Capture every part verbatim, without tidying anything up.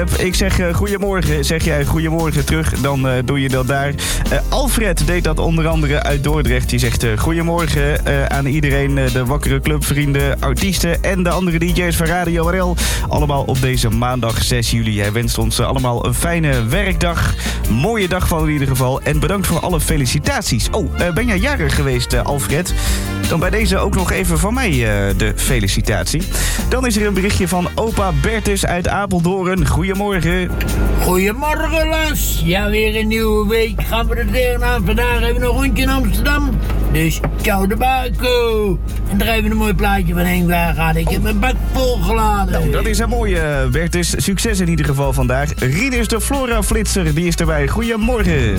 Ik zeg uh, goedemorgen, zeg jij goedemorgen terug, dan uh, doe je dat daar. Uh, Alfred deed dat onder andere uit Dordrecht. Die zegt uh, goedemorgen uh, aan iedereen, uh, de wakkere clubvrienden, artiesten en de andere D J's van Radio R L. Allemaal op deze maandag zes juli. Hij wenst ons uh, allemaal een fijne werkdag. Mooie dag van in ieder geval. En bedankt voor alle felicitaties. Oh, uh, ben jij jarig geweest, uh, Alfred? Dan bij deze ook nog even van mij uh, de felicitatie. Dan is er een berichtje van opa Bertus uit Apeldoorn. Goedemorgen. Goedemorgen, Las. Ja, weer een nieuwe week. Gaan we er tegenaan. Vandaag hebben we nog een rondje in Amsterdam. Dus ciao de Baco. En daar hebben we een mooi plaatje van Henk Wagen. Ik heb mijn bak volgeladen. Nou, dat is een mooie, Bertus. Succes in ieder geval vandaag. Rinus de Flora-flitser, die is erbij. Goedemorgen.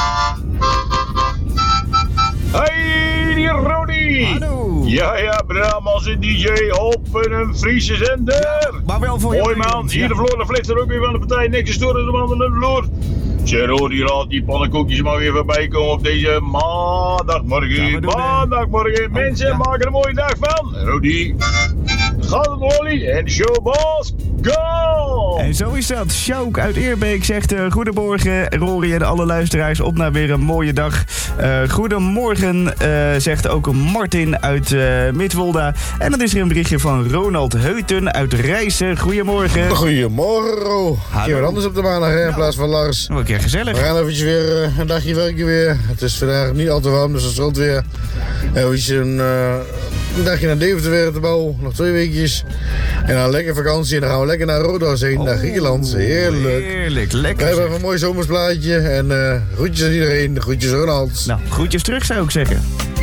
Hey, die Rodi! Hallo! Ja, ja, Brabants en D J op een Friese zender! Ja, maar wel voor je. Mooi man, hier ja. de Flora Flitser ook weer van de partij. Niks gestoord de man aan de vloer. Zeg Rodi, laat die pannenkoekjes maar weer voorbij komen op deze maandagmorgen. Ja, maandagmorgen. Oh, Mensen, ja. maak er een mooie dag van. Rodi, gaat het Wally en showboss, go! En zo is dat. Sjouk uit Eerbeek zegt uh, goedemorgen, Rory en alle luisteraars. Op naar weer een mooie dag. Uh, goedemorgen, uh, zegt ook Martin uit uh, Midwolda. En dan is er een berichtje van Ronald Heuten uit Rijssen. Goedemorgen. Goedemorgen, Ro. Hallo. Iemand anders op de maandag, hè, in Nou. plaats van Lars. Nog een keer gezellig. We gaan eventjes weer uh, een dagje werken weer. Het is vandaag niet al te warm, dus het stroomt weer. Eventjes een, uh, een dagje naar Deventer weer te bouwen. Nog twee weekjes. En dan lekker vakantie. En dan gaan we lekker naar Rodos heen, naar Griekenland. Heerlijk. Heerlijk, We lekker. hebben zeg. even een mooi zomersplaatje. En uh, groetjes aan iedereen. Groetjes Ronald. Nou, groetjes terug zou ik zeggen.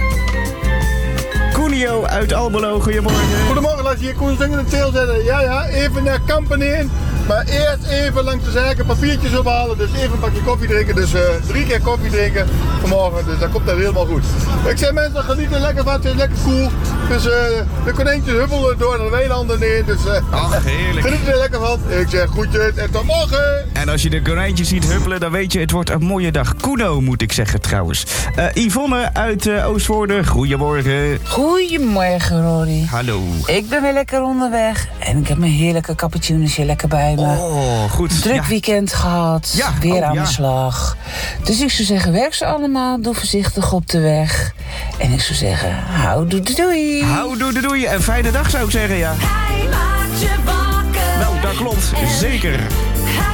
Koenio uit Almelo, goedemorgen. Goedemorgen, laat je hier Koen Zingen in de teel zetten. Ja, ja, even naar Kampen heen. Maar eerst even langs de zaken papiertjes ophalen. Dus even een bakje koffie drinken. Dus uh, drie keer koffie drinken vanmorgen. Dus dat komt dan helemaal goed. Ik zeg mensen, genieten lekker wat. Het is lekker koel. Dus uh, de konijntjes huppelen door de weilanden heen. Dus uh, Ach, heerlijk. geniet er lekker van. Ik zeg groetjes en tot morgen. En als je de konijntjes ziet huppelen, dan weet je, het wordt een mooie dag. Kuno, moet ik zeggen trouwens. Uh, Yvonne uit uh, Oostvoorde, goedemorgen. Goedemorgen, Rory. Hallo. Ik ben weer lekker onderweg en ik heb mijn heerlijke cappuccino'tje lekker bij me. Oh, goed. Druk Ja. weekend gehad, Ja, weer oh, aan ja. de slag. Dus ik zou zeggen, werk ze allemaal, doe voorzichtig op de weg. En ik zou zeggen, hou doei doei doei. Hou, doei, doei, doei. En fijne dag zou ik zeggen, ja. Hij maakt je wakker. Nou, dat klopt. Zeker. Hij